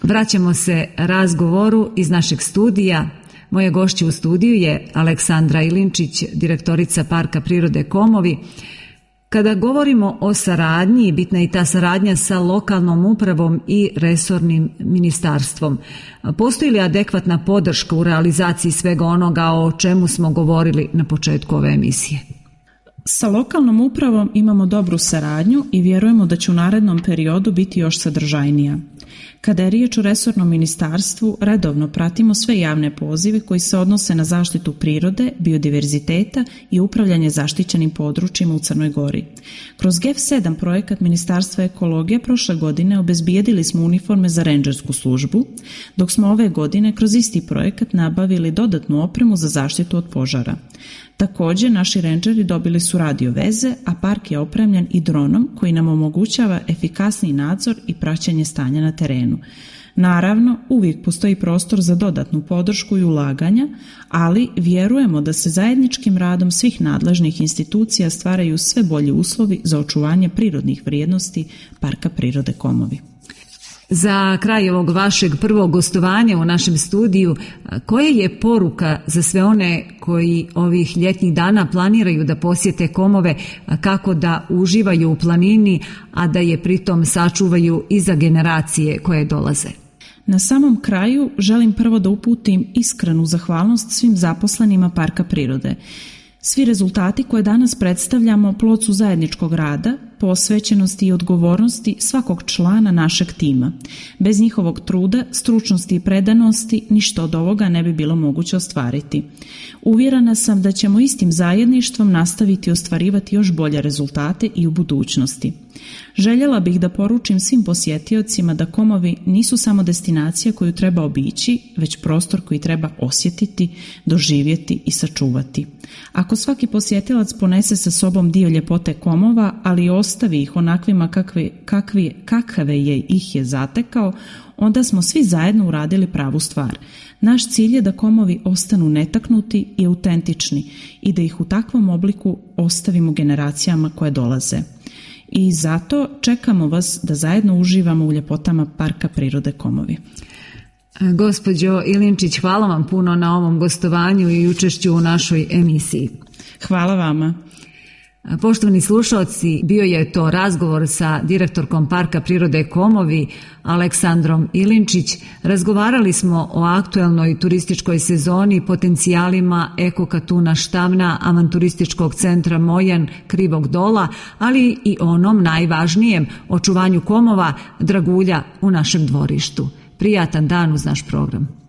Vraćamo se razgovoru iz našeg studija. Moje gošće u studiju je Aleksandra Ilinčić, direktorica Parka prirode Komovi. Kada govorimo o saradnji, bitna je i ta saradnja sa lokalnom upravom i resornim ministarstvom. Postoji li adekvatna podrška u realizaciji svega onoga o čemu smo govorili na početku ove emisije? Sa lokalnom upravom imamo dobru saradnju i vjerujemo da će u narednom periodu biti još sadržajnija. Kada je riječ o resornom ministarstvu, redovno pratimo sve javne pozive koji se odnose na zaštitu prirode, biodiverziteta i upravljanje zaštićenim područjima u Crnoj Gori. Kroz GEF7 projekat Ministarstva ekologije prošle godine obezbijedili smo uniforme za rendžersku službu, dok smo ove godine kroz isti projekat nabavili dodatnu opremu za zaštitu od požara. Također, naši rendžeri dobili su radio veze, a park je opremljen i dronom koji nam omogućava efikasniji nadzor i praćenje stanja na terenu. Naravno, uvijek postoji prostor za dodatnu podršku i ulaganja, ali vjerujemo da se zajedničkim radom svih nadležnih institucija stvaraju sve bolji uslovi za očuvanje prirodnih vrijednosti Parka prirode Komovi. Za kraj ovog vašeg prvog gostovanja u našem studiju, koja je poruka za sve one koji ovih ljetnih dana planiraju da posjete Komove, kako da uživaju u planini, a da je pritom sačuvaju i za generacije koje dolaze? Na samom kraju želim prvo da uputim iskrenu zahvalnost svim zaposlenima Parka prirode. Svi rezultati koje danas predstavljamo plod su zajedničkog rada, posvećenosti i odgovornosti svakog člana našeg tima. Bez njihovog truda, stručnosti i predanosti ništa od ovoga ne bi bilo moguće ostvariti. Uvjerena sam da ćemo istim zajedništvom nastaviti ostvarivati još bolje rezultate i u budućnosti. Željela bih da poručim svim posjetiocima da Komovi nisu samo destinacija koju treba obići, već prostor koji treba osjetiti, doživjeti i sačuvati. Ako svaki posjetilac ponese sa sobom dio ljepote Komova, ali ostavi ih onakvima kakve ih je zatekao, onda smo svi zajedno uradili pravu stvar. Naš cilj je da Komovi ostanu netaknuti i autentični i da ih u takvom obliku ostavimo generacijama koje dolaze. I zato čekamo vas da zajedno uživamo u ljepotama Parka prirode Komovi. Gospođo Ilinčić, hvala vam puno na ovom gostovanju i učešću u našoj emisiji. Hvala vama. Poštovani slušalci, bio je to razgovor sa direktorkom Parka prirode Komovi, Aleksandrom Ilinčić. Razgovarali smo o aktuelnoj turističkoj sezoni, potencijalima Eko-Katuna Štavna, avanturističkog centra Mojan, Krivog Dola, ali i onom najvažnijem, očuvanju Komova, dragulja u našem dvorištu. Prijatan dan uz naš program.